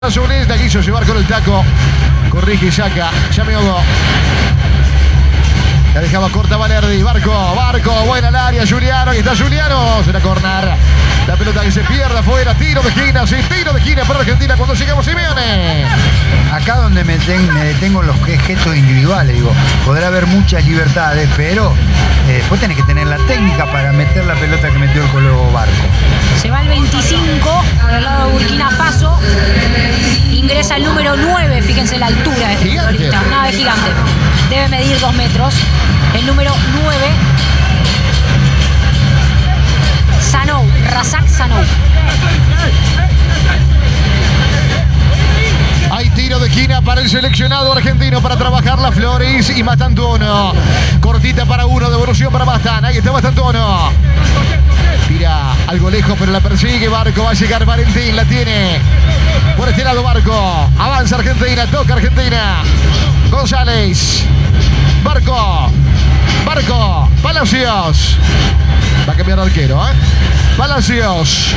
Zuleta quiso llevar con el taco. Corrige y saca. Ya me ahogó. La dejaba corta Valerdi. Barco. Buena al área. Giuliano. Aquí está Giuliano. Será corner. La pelota que se pierde afuera. Tiro de esquina. Sí, tiro de esquina para Argentina cuando llegamos Simeone. Acá donde me detengo en los gestos individuales, digo, podrá haber muchas libertades, pero vos tenés que tener la técnica para meter la pelota que metió el Colo Barco. Se va el 25 por el lado de Burkina Faso. Ingresa el número 9, fíjense la altura de este futbolista, una ave gigante. Debe medir 2 metros. El número 9, Sanou, Razak Sanou. Hay tiro de esquina para el seleccionado argentino para trabajar la Flores y Mastantuono. Cortita para uno, devolución para Mastan. Ahí está Mastantuono. Tira algo lejos, pero la persigue Barco. Va a llegar Valentín, la tiene. Por este lado Barco. Avanza Argentina, toca Argentina. González. Barco. Palacios. Va a cambiar de arquero, ¿eh? Palacios.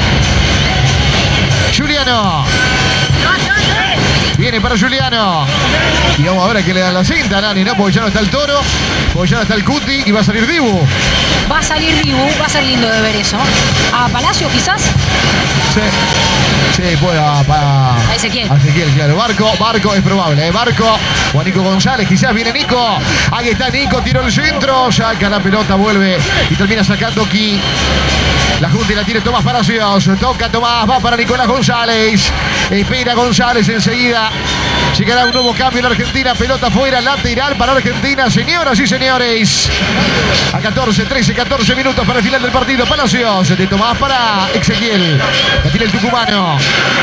Giuliano. Viene para Giuliano. Y vamos a ver a qué le dan la cinta, Nani, ¿no? Porque ya no está el Toro, porque ya no está el Cuti y va a salir Dibu. Va a salir Dibu, va a ser lindo de ver eso. ¿A Palacio quizás? Sí, puede a Ezequiel. A Ezequiel, claro. Barco es probable, ¿eh? Barco o a Nico González, quizás viene Nico. Ahí está Nico, tiró el centro, saca la pelota, vuelve y termina sacando aquí. La Junta y la tiene Tomás Palacios. Toca Tomás, va para Nicolás González. Espera González enseguida. Llegará un nuevo cambio en la Argentina. Pelota fuera, lateral para Argentina. Señoras y señores. A 14 minutos para el final del partido. Palacios de Tomás para Ezequiel. La tiene el tucumano.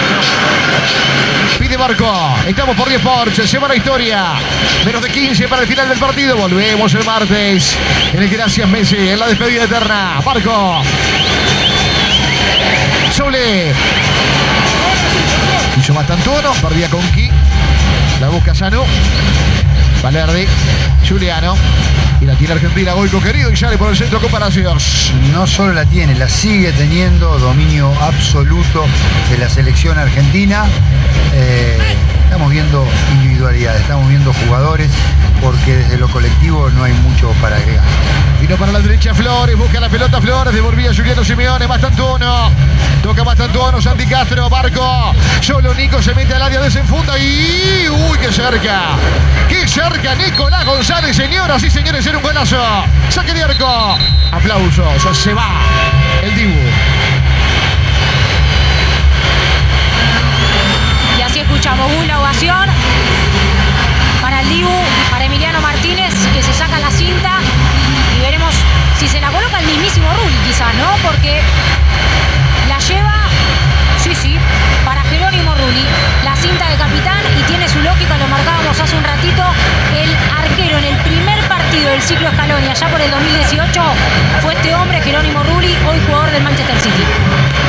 Pide Barco. Estamos por 10 Sports. Semana historia. Menos de 15 para el final del partido. Volvemos el martes. En el Gracias Messi. En la despedida eterna. Barco. Sole. Hizo Mastantuono. Perdía con Ki. La busca Sanu. Valerdi. Giuliano. Y la tiene Argentina. Goico querido. Y sale por el centro con Palacios. No solo la tiene, la sigue teniendo. Dominio absoluto de la selección argentina. Estamos viendo individualidades, estamos viendo jugadores, porque desde lo colectivo no hay mucho para agregar. Vino para la derecha Flores, busca la pelota Flores, devolvía Giuliano Simeone, Mastantuono. Toca Mastantuono, Santi Castro, Barco. Solo Nico se mete al área, desenfunda y... ¡Uy, qué cerca! ¡Qué cerca Nicolás González, señoras y señores! Era un golazo. Saque de arco. Aplausos. Se va el Dibu. Y así escuchamos una ovación para el Dibu, para Emiliano Martínez, que se saca la cinta. Y veremos si se la coloca el mismísimo Rulli, quizás, ¿no? Porque la lleva, sí, para Jerónimo Rulli. La cinta de capitán y tiene su lógica, lo marcábamos hace un ratito. El arquero en el primer partido del ciclo Scaloni, allá por el 2018, fue este hombre, Jerónimo Rulli, hoy jugador del Manchester City.